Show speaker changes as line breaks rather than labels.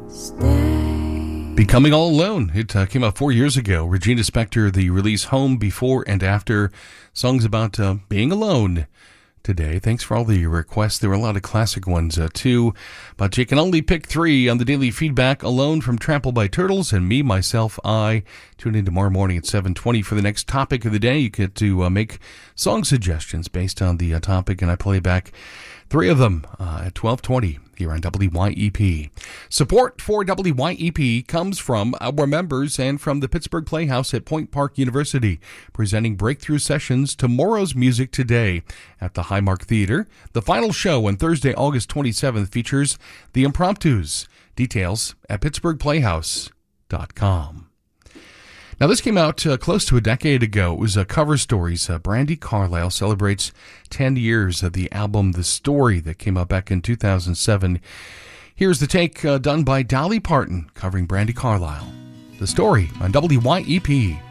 Becoming All Alone. It came out 4 years ago. Regina Spektor, the release Home, Before and After. Songs about being alone today. Thanks for all the requests. There were a lot of classic ones too. But you can only pick three on the daily feedback. Alone from Trampled by Turtles and Me, Myself, I. Tune in tomorrow morning at 7:20 for the next topic of the day. You get to make song suggestions based on the topic, and I play back three of them at 12:20 here on WYEP. Support for WYEP comes from our members and from the Pittsburgh Playhouse at Point Park University, presenting breakthrough sessions Tomorrow's Music Today at the Highmark Theater. The final show on Thursday, August 27th features The Impromptus. Details at pittsburghplayhouse.com. Now, this came out close to a decade ago. It was Cover Stories. Brandi Carlile celebrates 10 years of the album The Story that came out back in 2007. Here's the take done by Dolly Parton covering Brandi Carlile. The Story on WYEP.